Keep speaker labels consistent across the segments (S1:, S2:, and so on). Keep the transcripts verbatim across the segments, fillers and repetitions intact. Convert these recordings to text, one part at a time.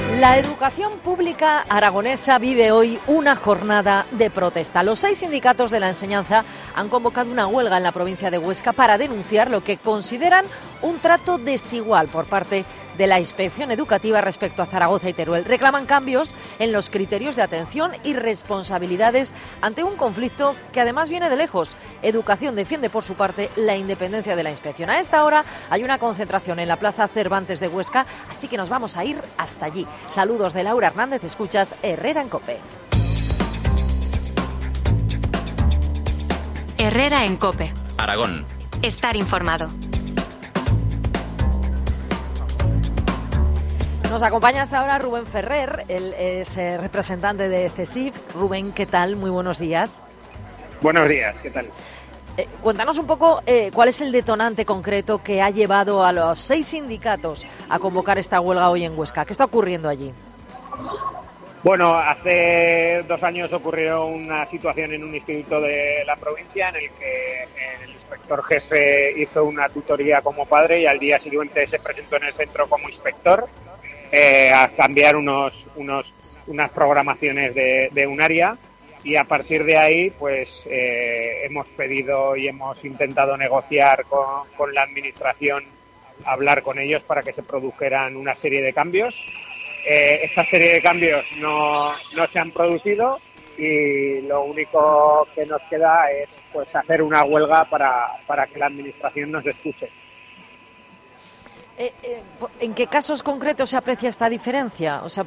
S1: La educación pública aragonesa vive hoy una jornada de protesta. Los seis sindicatos de la enseñanza han convocado una huelga en la provincia de Huesca para denunciar lo que consideran un trato desigual por parte de la inspección educativa respecto a Zaragoza y Teruel. Reclaman cambios en los criterios de atención y responsabilidades ante un conflicto que además viene de lejos. Educación defiende por su parte la independencia de la inspección. A esta hora hay una concentración en la Plaza Cervantes de Huesca, así que nos vamos a ir hasta allí. Saludos de Laura Hernández, escuchas Herrera en COPE.
S2: Herrera en COPE.
S3: Aragón.
S2: Estar informado.
S1: Nos acompaña hasta ahora Rubén Ferrer, él es eh, representante de CESIF. Rubén, ¿qué tal? Muy buenos días.
S4: Buenos días, ¿qué tal?
S1: Eh, cuéntanos un poco eh, cuál es el detonante concreto que ha llevado a los seis sindicatos a convocar esta huelga hoy en Huesca. ¿Qué está ocurriendo allí?
S4: Bueno, hace dos años ocurrió una situación en un instituto de la provincia en el que el inspector jefe hizo una tutoría como padre y al día siguiente se presentó en el centro como inspector eh, a cambiar unos, unos, unas programaciones de, de un área. Y a partir de ahí, pues eh, hemos pedido y hemos intentado negociar con, con la administración, hablar con ellos para que se produjeran una serie de cambios. Eh, esa serie de cambios no, no se han producido y lo único que nos queda es pues hacer una huelga para, para que la administración nos escuche.
S1: Eh, eh, ¿En qué casos concretos se aprecia esta diferencia? O sea,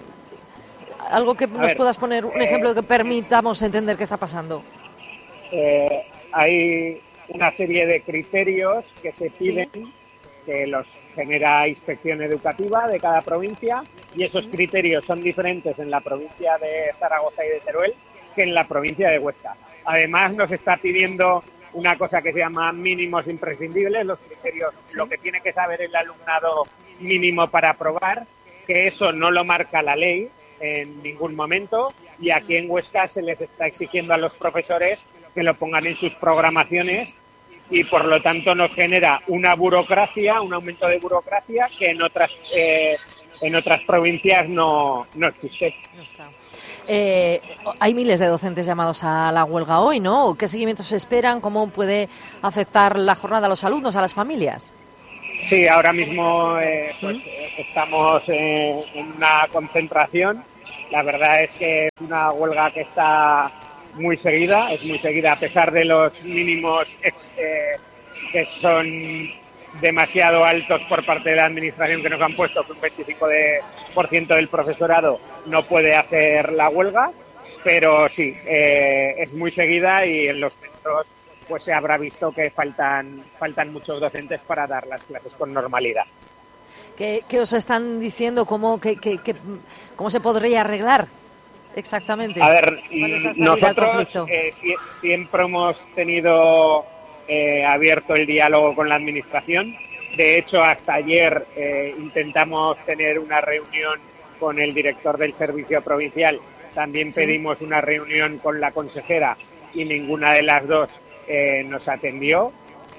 S1: algo que nos
S4: ver,
S1: puedas poner, un
S4: eh,
S1: ejemplo que permitamos entender qué está pasando.
S4: Eh, hay una serie de criterios que se piden, ¿sí?, que los genera Inspección Educativa de cada provincia, y esos criterios son diferentes en la provincia de Zaragoza y de Teruel que en la provincia de Huesca. Además, nos está pidiendo una cosa que se llama mínimos imprescindibles, los criterios, ¿sí?, lo que tiene que saber el alumnado mínimo para aprobar, que eso no lo marca la ley en ningún momento, y aquí en Huesca se les está exigiendo a los profesores que lo pongan en sus programaciones y por lo tanto nos genera una burocracia, un aumento de burocracia que en otras eh, en otras provincias no, no existe.
S1: No está. Eh, hay miles de docentes llamados a la huelga hoy, ¿no? ¿Qué seguimientos se esperan? ¿Cómo puede afectar la jornada a los alumnos, a las familias?
S4: Sí, ahora mismo eh, pues, eh, estamos eh, en una concentración. La verdad es que es una huelga que está muy seguida, es muy seguida a pesar de los mínimos eh, que son demasiado altos por parte de la administración que nos han puesto, que un veinticinco por ciento del profesorado no puede hacer la huelga, pero sí, eh, es muy seguida y en los centros pues se habrá visto que faltan faltan muchos docentes para dar las clases con normalidad.
S1: ¿Qué, qué os están diciendo? ¿Cómo, que, que, que, ¿Cómo se podría arreglar exactamente?
S4: A ver, nosotros eh, si, siempre hemos tenido eh, abierto el diálogo con la administración. De hecho, hasta ayer eh, intentamos tener una reunión con el director del servicio provincial. También ¿sí? pedimos una reunión con la consejera y ninguna de las dos eh, nos atendió.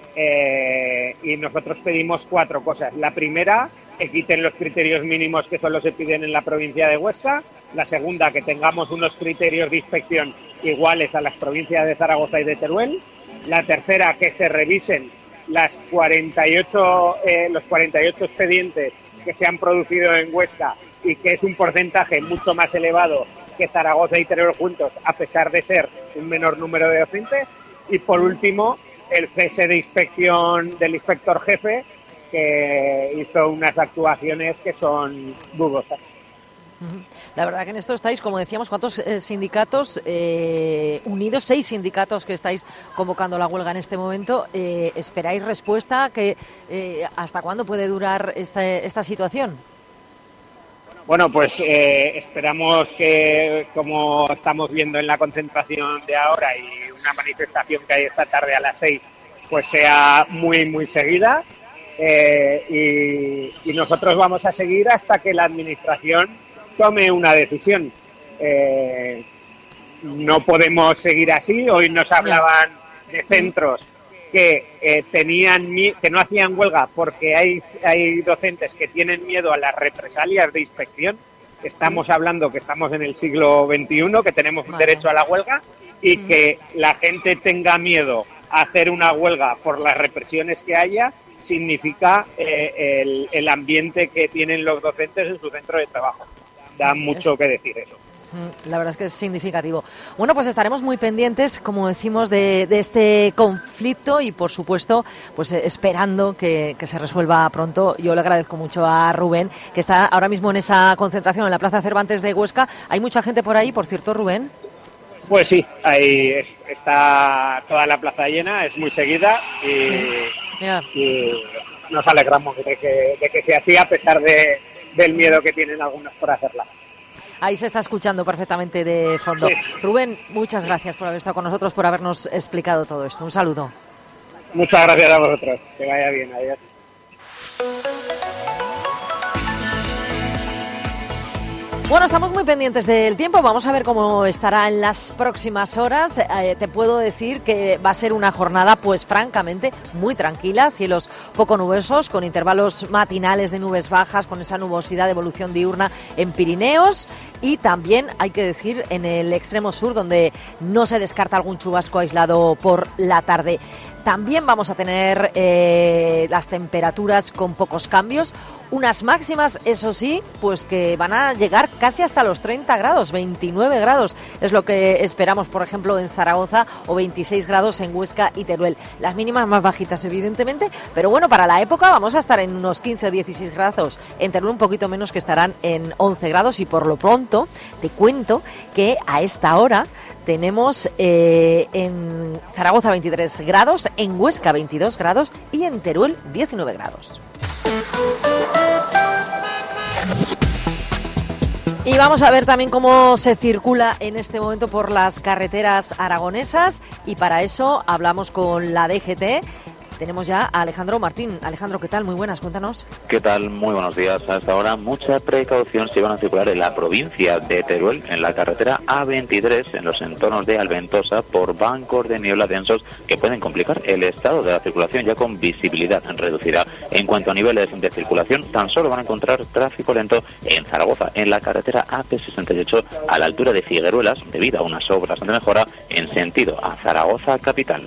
S4: Eh, y nosotros pedimos cuatro cosas. La primera, que quiten los criterios mínimos que solo se piden en la provincia de Huesca. La segunda, que tengamos unos criterios de inspección iguales a las provincias de Zaragoza y de Teruel. La tercera, que se revisen las cuarenta y ocho, eh, los cuarenta y ocho expedientes que se han producido en Huesca y que es un porcentaje mucho más elevado que Zaragoza y Teruel juntos, a pesar de ser un menor número de docentes. Y por último, el cese de inspección del inspector jefe, que hizo unas actuaciones que son dudosas.
S1: La verdad que en esto estáis, como decíamos, ¿cuántos eh, sindicatos eh, unidos? Seis sindicatos que estáis convocando la huelga en este momento. Eh, ¿Esperáis respuesta? Que, eh, ¿Hasta cuándo puede durar esta, esta situación?
S4: Bueno, pues eh, esperamos que, como estamos viendo en la concentración de ahora y una manifestación que hay esta tarde a las seis, pues sea muy, muy seguida. Eh, y, y nosotros vamos a seguir hasta que la administración tome una decisión. Eh, no podemos seguir así. Hoy nos hablaban de centros que eh, tenían que no hacían huelga porque hay hay docentes que tienen miedo a las represalias de inspección. estamos sí. hablando que estamos en el siglo veintiuno, que tenemos un vale. derecho a la huelga y mm. que la gente tenga miedo a hacer una huelga por las represiones que haya, significa eh, el, el ambiente que tienen los docentes en su centro de trabajo. Da mucho que decir eso.
S1: La verdad es que es significativo. Bueno, pues estaremos muy pendientes, como decimos, de, de este conflicto y, por supuesto, pues esperando que, que se resuelva pronto. Yo le agradezco mucho a Rubén, que está ahora mismo en esa concentración en la Plaza Cervantes de Huesca. ¿Hay mucha gente por ahí, por cierto, Rubén?
S4: Pues sí, ahí está toda la plaza llena, es muy seguida y, sí. y nos alegramos de que, de que se hacía a pesar de, del miedo que tienen algunos por hacerla.
S1: Ahí se está escuchando perfectamente de fondo. Sí. Rubén, muchas gracias por haber estado con nosotros, por habernos explicado todo esto. Un saludo.
S4: Muchas gracias a vosotros. Que vaya bien. Adiós.
S1: Bueno, estamos muy pendientes del tiempo. Vamos a ver cómo estará en las próximas horas. Eh, te puedo decir que va a ser una jornada, pues francamente, muy tranquila. Cielos poco nubosos, con intervalos matinales de nubes bajas, con esa nubosidad de evolución diurna en Pirineos. Y también, hay que decir, en el extremo sur, donde no se descarta algún chubasco aislado por la tarde. También vamos a tener eh, las temperaturas con pocos cambios, unas máximas, eso sí, pues que van a llegar casi hasta los treinta grados, veintinueve grados es lo que esperamos, por ejemplo, en Zaragoza, o veintiséis grados en Huesca y Teruel. Las mínimas más bajitas, evidentemente, pero bueno, para la época vamos a estar en unos quince o dieciséis grados, en Teruel un poquito menos, que estarán en once grados, y por lo pronto te cuento que a esta hora tenemos eh, en Zaragoza veintitrés grados, en Huesca veintidós grados y en Teruel diecinueve grados. Y vamos a ver también cómo se circula en este momento por las carreteras aragonesas, y para eso hablamos con la D G T. Tenemos ya a Alejandro Martín. Alejandro, ¿qué tal? Muy buenas, cuéntanos.
S3: ¿Qué tal? Muy buenos días. Hasta ahora mucha precaución se van a circular en la provincia de Teruel, en la carretera A veintitrés, en los entornos de Alventosa, por bancos de niebla densos que pueden complicar el estado de la circulación, ya con visibilidad reducida. En cuanto a niveles de circulación, tan solo van a encontrar tráfico lento en Zaragoza, en la carretera A P sesenta y ocho, a la altura de Figueruelas, debido a unas obras de mejora en sentido a Zaragoza capital.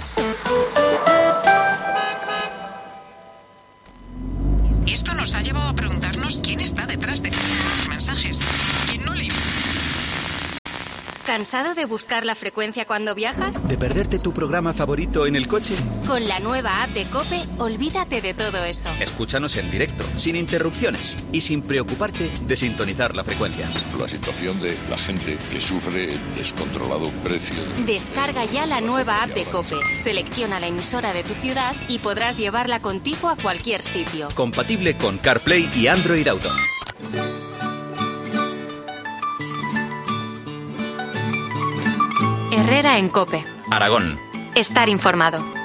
S5: Esto nos ha llevado a preguntarnos quién está detrás de los mensajes. ¿Quién no lee?
S2: ¿Cansado de buscar la frecuencia cuando viajas?
S6: ¿De perderte tu programa favorito en el coche?
S2: Con la nueva app de COPE, olvídate de todo eso.
S6: Escúchanos en directo, sin interrupciones y sin preocuparte de sintonizar la frecuencia.
S7: La situación de la gente que sufre el descontrolado precio.
S2: Descarga ya la nueva app de COPE, selecciona la emisora de tu ciudad y podrás llevarla contigo a cualquier sitio.
S6: Compatible con CarPlay y Android Auto.
S2: Herrera en COPE.
S6: Aragón.
S2: Estar informado.